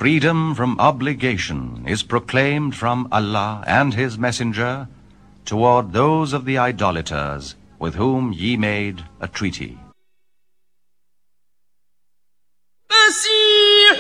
freedom from obligation is proclaimed from Allah and His Messenger toward those of the idolaters with whom ye made a treaty.